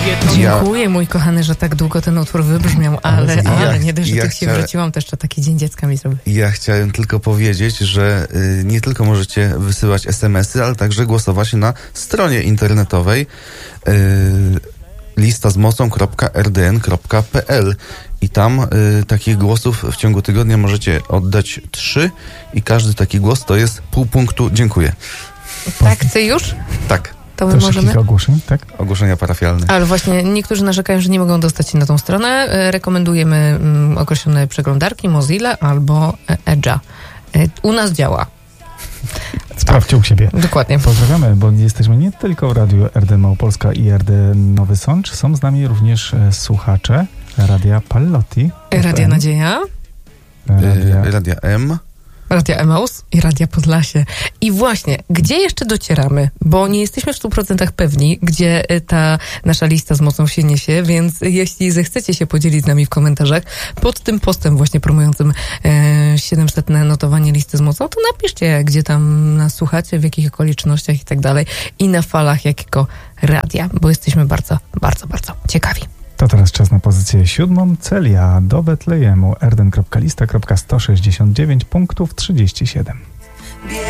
Dziękuję, mój kochany, że tak długo ten utwór wybrzmiał, ale nie dość, że tak się wróciłam, to jeszcze taki dzień dziecka mi zrobił. Ja chciałem tylko powiedzieć, że nie tylko możecie wysyłać SMS-y, ale także głosować na stronie internetowej listazmocą.rdn.pl i tam takich głosów w ciągu tygodnia możecie oddać 3 i każdy taki głos to jest pół punktu. Dziękuję. Tak, ty już? Tak. To my też możemy? kilka ogłoszeń, tak? Ogłoszenia parafialne. Ale właśnie niektórzy narzekają, że nie mogą dostać się na tą stronę. Rekomendujemy określone przeglądarki, Mozilla albo Edge'a. U nas działa. Sprawdźcie u siebie. Dokładnie. Pozdrawiamy, bo jesteśmy nie tylko w Radiu RDN Małopolska i RDN Nowy Sącz. Są z nami również słuchacze Radia Pallotti. Radia Nadzieja. Radia M. Radia Emaus i Radia Podlasie. I właśnie, gdzie jeszcze docieramy? Bo nie jesteśmy w 100% pewni, gdzie ta nasza lista z mocą się niesie, więc jeśli zechcecie się podzielić z nami w komentarzach pod tym postem właśnie promującym 700 notowanie listy z mocą, to napiszcie, gdzie tam nas słuchacie, w jakich okolicznościach i tak dalej i na falach jakiego radia, bo jesteśmy bardzo, bardzo, bardzo ciekawi. To teraz czas na pozycję 7. Celia do Betlejemu. rden.lista.169 punktów 37.